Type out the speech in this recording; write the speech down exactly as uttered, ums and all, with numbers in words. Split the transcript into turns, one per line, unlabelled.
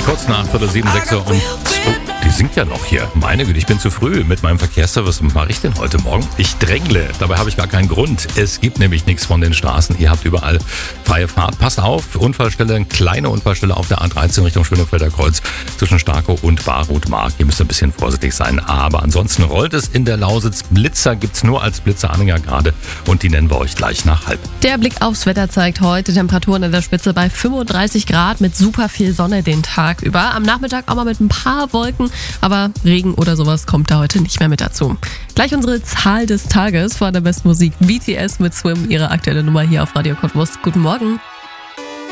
Kurz nach Viertel sieben, sechs Uhr und oh, die singt ja noch hier. Meine Güte, ich bin zu früh mit meinem Verkehrsservice. Was mache ich denn heute Morgen? Ich drängle. Dabei habe ich gar keinen Grund. Es gibt nämlich nichts von den Straßen. Ihr habt überall freie Fahrt. Passt auf, Unfallstelle, eine kleine Unfallstelle auf der A dreizehn Richtung Schönefelder Kreuz zwischen Starkow und Barroth-Mark. Ihr müsst ein bisschen vorsichtig sein. Aber ansonsten rollt es in der Lausitz. Blitzer gibt's nur als Blitzeranhänger gerade und die nennen wir euch gleich nach halb.
Der Blick aufs Wetter zeigt heute Temperaturen in der Spitze bei fünfunddreißig Grad mit super viel Sonne den Tag über. Am Nachmittag auch mal mit ein paar Wolken, aber Regen oder sowas kommt da heute nicht mehr mit dazu. Gleich unsere Zahl des Tages vor der besten Musik. B T S mit Swim, ihre aktuelle Nummer hier auf Radio Cottbus. Guten Morgen.